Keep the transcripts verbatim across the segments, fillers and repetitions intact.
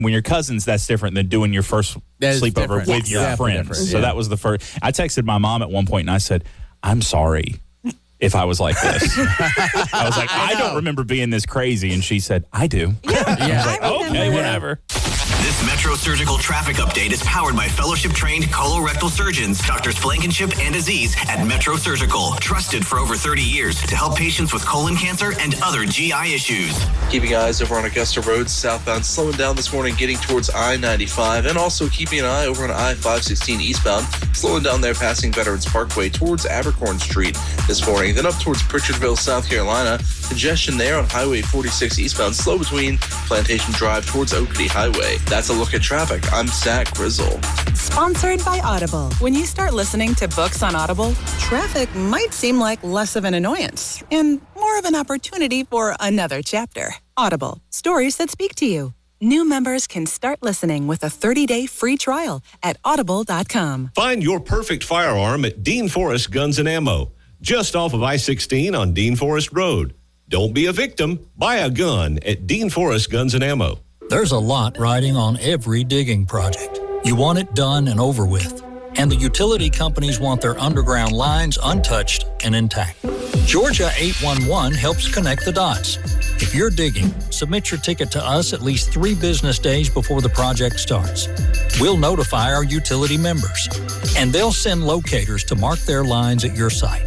when you're cousins, that's different than doing your first That is sleepover different. with Yes. your Definitely friends. different, So yeah. that was the first. I texted my mom at one point and I said, I'm sorry if I was like this. I was like, I, I don't know. remember being this crazy. And she said, I do. Yeah, Yeah. I was like, I remember. okay, whatever. This Metro Surgical traffic update is powered by fellowship-trained colorectal surgeons, Doctors Blankenship and Aziz at Metro Surgical, trusted for over thirty years to help patients with colon cancer and other G I issues. Keeping eyes over on Augusta Road southbound, slowing down this morning, getting towards I ninety-five, and also keeping an eye over on I five sixteen eastbound, slowing down there, passing Veterans Parkway towards Abercorn Street this morning. Then up towards Pritchardville, South Carolina, congestion there on Highway forty-six eastbound, slow between Plantation Drive towards Oakity Highway. That's a look at traffic. I'm Zach Grizzle. Sponsored by Audible. When you start listening to books on Audible, traffic might seem like less of an annoyance and more of an opportunity for another chapter. Audible. Stories that speak to you. New members can start listening with a thirty-day free trial at audible dot com. Find your perfect firearm at Dean Forest Guns and Ammo, just off of I sixteen on Dean Forest Road. Don't be a victim. Buy a gun at Dean Forest Guns and Ammo. There's a lot riding on every digging project. You want it done and over with. And the utility companies want their underground lines untouched and intact. Georgia eight one one helps connect the dots. If you're digging, submit your ticket to us at least three business days before the project starts. We'll notify our utility members, and they'll send locators to mark their lines at your site.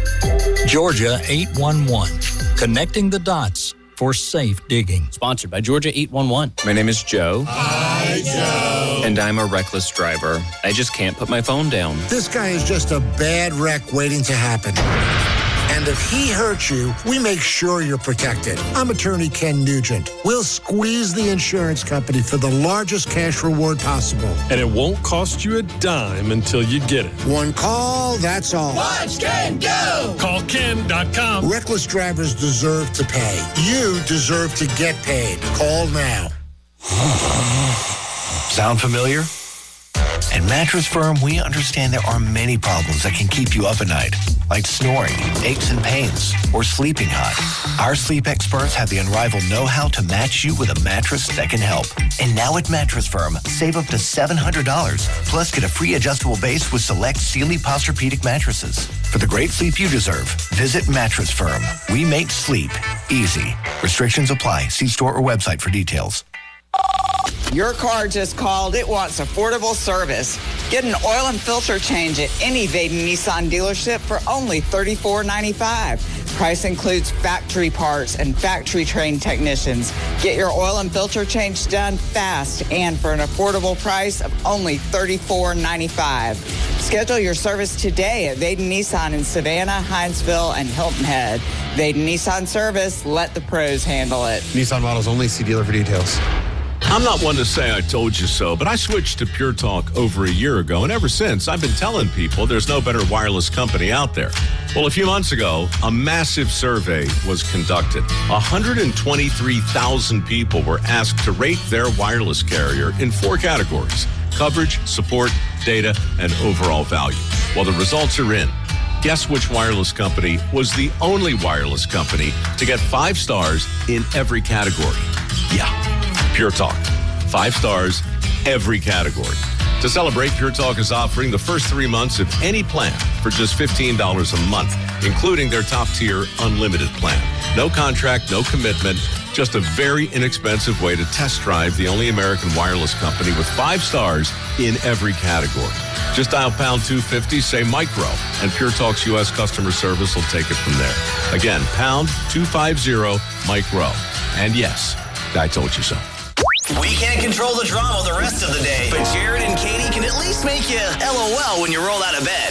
Georgia eight one one, connecting the dots for safe digging. Sponsored by Georgia eight one one. My name is Joe. Hi, Joe. And I'm a reckless driver. I just can't put my phone down. This guy is just a bad wreck waiting to happen. And if he hurts you, we make sure you're protected. I'm attorney Ken Nugent. We'll squeeze the insurance company for the largest cash reward possible. And it won't cost you a dime until you get it. One call, that's all. Watch Ken go! Call Ken dot com. Reckless drivers deserve to pay. You deserve to get paid. Call now. Sound familiar? At Mattress Firm, we understand there are many problems that can keep you up at night, like snoring, aches and pains, or sleeping hot. Our sleep experts have the unrivaled know-how to match you with a mattress that can help. And now at Mattress Firm, save up to seven hundred dollars, plus get a free adjustable base with select Sealy Posturepedic mattresses. For the great sleep you deserve, visit Mattress Firm. We make sleep easy. Restrictions apply. See store or website for details. Your car just called. It wants affordable service. Get an oil and filter change at any Vaden Nissan dealership for only thirty-four ninety-five. Price includes factory parts and factory-trained technicians. Get your oil and filter change done fast and for an affordable price of only thirty-four ninety-five. Schedule your service today at Vaden Nissan in Savannah, Hinesville, and Hilton Head. Vaden Nissan Service, let the pros handle it. Nissan models only. See dealer for details. I'm not one to say I told you so, but I switched to Pure Talk over a year ago, and ever since, I've been telling people there's no better wireless company out there. Well, a few months ago, a massive survey was conducted. one hundred twenty-three thousand people were asked to rate their wireless carrier in four categories: coverage, support, data, and overall value. Well, the results are in. Guess which wireless company was the only wireless company to get five stars in every category? Yeah. Pure Talk. Five stars, every category. To celebrate, Pure Talk is offering the first three months of any plan for just fifteen dollars a month, including their top-tier unlimited plan. No contract, no commitment, just a very inexpensive way to test drive the only American wireless company with five stars in every category. Just dial pound two fifty, say micro, and Pure Talk's U S customer service will take it from there. Again, pound two fifty, micro. And yes, I told you so. We can't control the drama the rest of the day, but Jared and Katie can at least make you LOL when you roll out of bed.